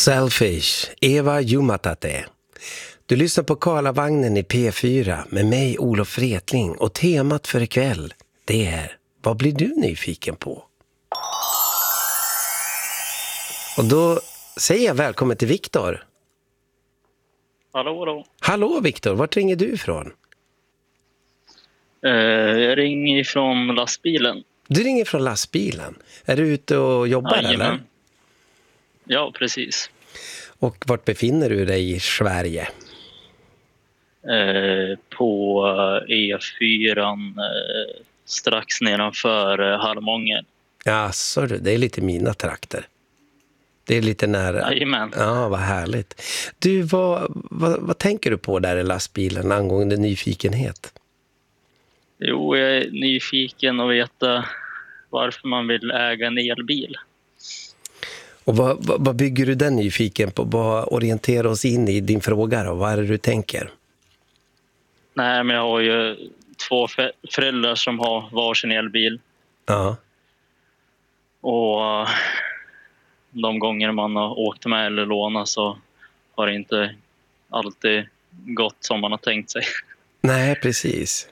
Selfish, Eva Jumatate. Du lyssnar på Karlavagnen i P4 med mig, Olof Wretling, och temat för ikväll, det är: vad blir du nyfiken på? Och då säger jag välkommen till Viktor. Hallå då. Hallå Viktor, vart ringer du ifrån? Jag ringer ifrån lastbilen. Du ringer från lastbilen. Är du ute och jobbar eller? Ja, precis. Och vart befinner du dig i Sverige? På E4 strax nedanför Harmånger. Ja, så det är lite mina trakter. Det är lite nära. Jajamän. Ja, vad härligt. Du, vad tänker du på där i lastbilen angående nyfikenhet? Jo, jag är nyfiken att veta varför man vill äga en elbil. Och vad bygger du den nyfiken på? Vad orienterar oss in i din fråga då? Vad är det du tänker? Nej, men jag har ju två föräldrar som har varsin elbil. Ja. Och de gånger man har åkt med eller lånat så har det inte alltid gått som man har tänkt sig. Nej, precis.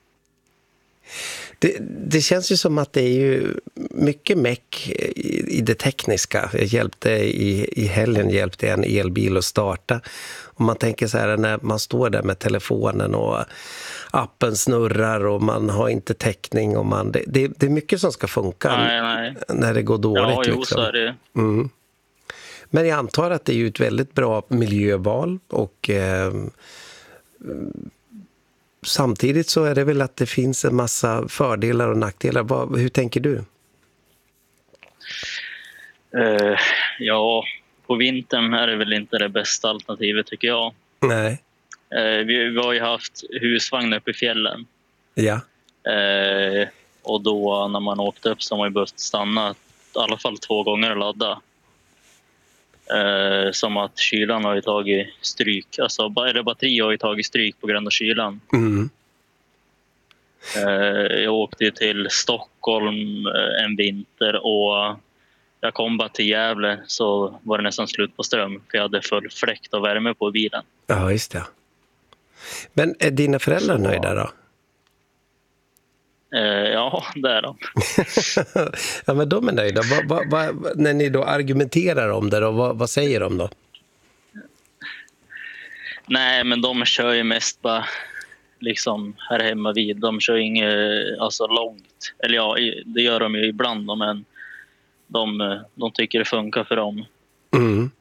Det känns ju som att det är ju mycket meck i det tekniska. Jag hjälpte i helgen hjälpte en elbil att starta. Och man tänker så här, när man står där med telefonen och appen snurrar och man har inte täckning. Och det är mycket som ska funka när det går dåligt. Ja, jo, liksom. så är det. Mm. Men jag antar att det är ju ett väldigt bra miljöval och samtidigt så är det väl att det finns en massa fördelar och nackdelar. Hur tänker du? Ja, på vintern är det väl inte det bästa alternativet tycker jag. Nej. Vi har ju haft husvagn uppe i fjällen. Ja. Och då när man åkte upp så har man ju behövt stanna i alla fall 2 gånger och ladda. Som att kylan har ju tagit stryk. Alltså batteriet har ju tagit stryk på grund av kylan. Mm. Jag åkte ju till Stockholm en vinter och jag kom bara till Gävle så var det nästan slut på ström. För jag hade full fläkt och värme på bilen. Ja, just det. Men är dina föräldrar nöjda då? Ja, det är de. Ja, men de är nöjda. När ni då argumenterar om det, då, vad säger de då? Nej, men de kör ju mest bara liksom här hemma vid. De kör inget alltså långt. Eller ja, det gör de ju ibland, men de tycker det funkar för dem. Mm.